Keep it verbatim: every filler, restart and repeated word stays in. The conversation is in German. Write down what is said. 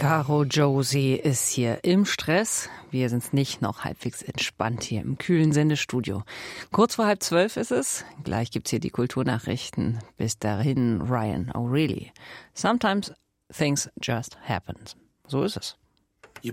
Caro Josie ist hier im Stress. Wir sind nicht noch halbwegs entspannt hier im kühlen Sendestudio. Kurz vor halb zwölf ist es. Gleich gibt's hier die Kulturnachrichten. Bis dahin Ryan O'Reilly. Sometimes things just happen. So ist es.